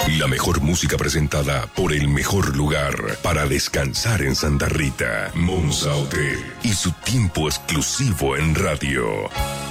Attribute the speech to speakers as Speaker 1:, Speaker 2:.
Speaker 1: La mejor música presentada por el mejor lugar para descansar en Santa Rita, Monza Hotel y su tiempo exclusivo en radio.